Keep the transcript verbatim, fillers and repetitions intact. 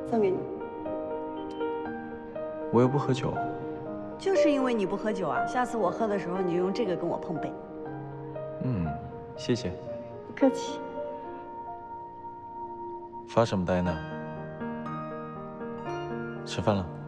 送给你。 我又不喝酒。 就是因为你不喝酒啊，下次我喝的时候，你就用这个跟我碰杯。 嗯，谢谢。 不客气。 发什么呆呢？吃饭了。